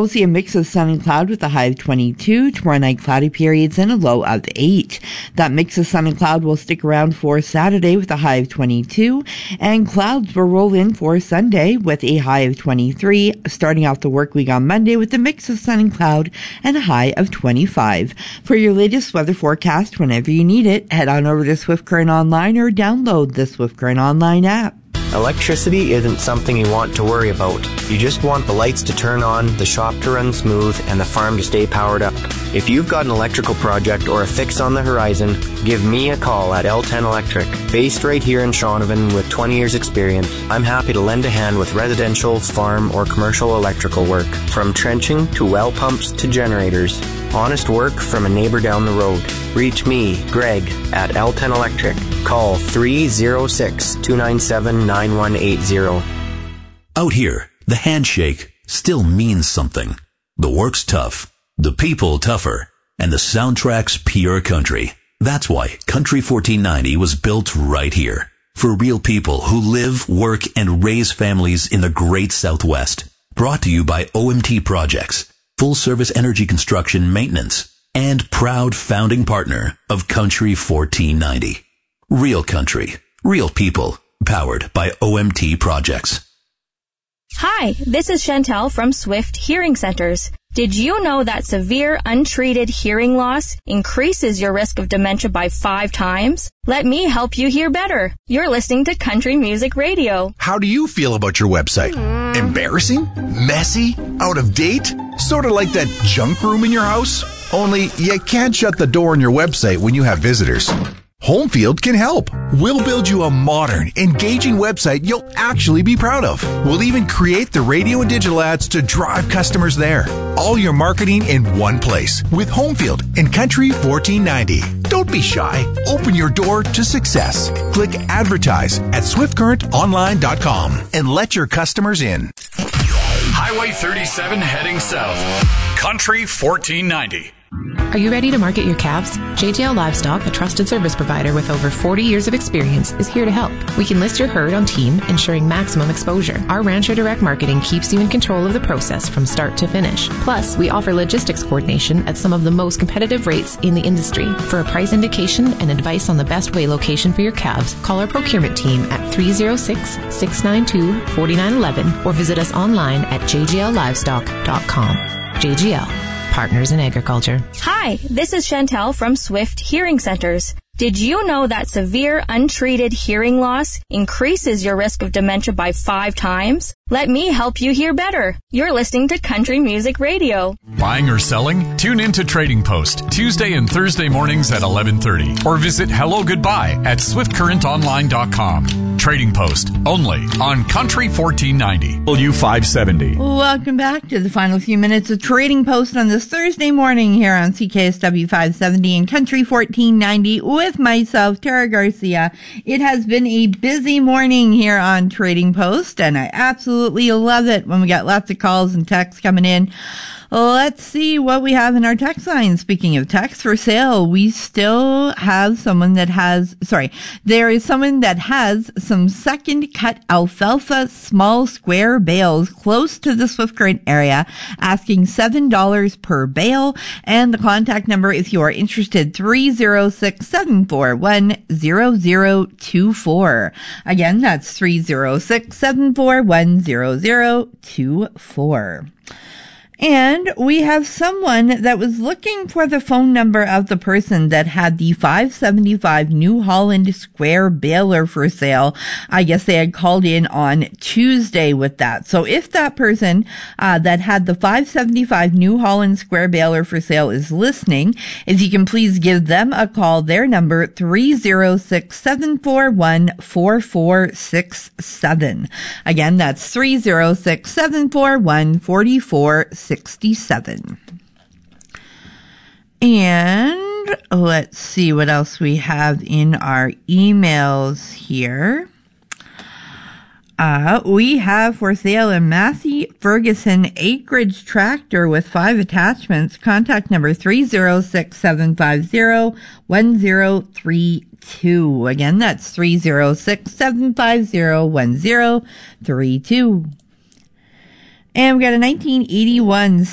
We'll see a mix of sun and cloud with a high of 22, tomorrow night cloudy periods and a low of 8. That mix of sun and cloud will stick around for Saturday with a high of 22, and clouds will roll in for Sunday with a high of 23, starting off the work week on Monday with a mix of sun and cloud and a high of 25. For your latest weather forecast, whenever you need it, head on over to Swift Current Online or download the Swift Current Online app. Electricity isn't something you want to worry about. You just want the lights to turn on, the shop to run smooth, and the farm to stay powered up. If you've got an electrical project or a fix on the horizon, give me a call at L10 Electric. Based right here in Shaunavon with 20 years experience, I'm happy to lend a hand with residential, farm, or commercial electrical work. From trenching to well pumps to generators. Honest work from a neighbor down the road. Reach me, Greg, at L10 Electric. Call 306-297-9180. Out here, the handshake still means something. The work's tough, the people tougher, and the soundtrack's pure country. That's why Country 1490 was built right here. For real people who live, work, and raise families in the great Southwest. Brought to you by OMT Projects. Full-service energy construction maintenance, and proud founding partner of Country 1490. Real country, real people, powered by OMT Projects. Hi, this is Chantel from Swift Hearing Centers. Did you know that severe untreated hearing loss increases your risk of dementia by 5 times? Let me help you hear better. You're listening to Country Music Radio. How do you feel about your website? Embarrassing? Messy? Out of date? Sort of like that junk room in your house? Only you can't shut the door on your website when you have visitors. Homefield can help. We'll build you a modern, engaging website you'll actually be proud of. We'll even create the radio and digital ads to drive customers there. All your marketing in one place with Homefield and Country 1490. Don't be shy. Open your door to success. Click advertise at swiftcurrentonline.com and let your customers in. Highway 37 heading south. Country 1490. Are you ready to market your calves? JGL Livestock, a trusted service provider with over 40 years of experience, is here to help. We can list your herd on team, ensuring maximum exposure. Our Rancher Direct Marketing keeps you in control of the process from start to finish. Plus, we offer logistics coordination at some of the most competitive rates in the industry. For a price indication and advice on the best weigh location for your calves, call our procurement team at 306-692-4911 or visit us online at jgllivestock.com. JGL. Partners in Agriculture. Hi, this is Chantel from Swift Hearing Centers. Did you know that severe untreated hearing loss increases your risk of dementia by 5 times? Let me help you hear better. You're listening to Country Music Radio. Buying or selling? Tune in to Trading Post, Tuesday and Thursday mornings at 11:30. Or visit Hello Goodbye at swiftcurrentonline.com. Trading Post, only on Country 1490. W570. Welcome back to the final few minutes of Trading Post on this Thursday morning here on CKSW 570 and Country 1490 with myself, Tara Garcia. It has been a busy morning here on Trading Post, and I absolutely love it when we got lots of calls and texts coming in. Let's see what we have in our text line. Speaking of text for sale, we still have someone that has, there is someone that has some second cut alfalfa small square bales close to the Swift Current area, asking $7 per bale. And the contact number, if you are interested, 306-741-0024. Again, that's 306-741-0024. And we have someone that was looking for the phone number of the person that had the 575 New Holland Square baler for sale. I guess they had called in on Tuesday with that. So if that person that had the 575 New Holland Square baler for sale is listening, if you can please give them a call, their number 306-741-4467. Again, that's 306-741-4467. And let's see what else we have in our emails here. We have for sale a Massey Ferguson acreage tractor with 5 attachments. Contact number 306-750-1032. Again, that's 306-750-1032. And we got a 1981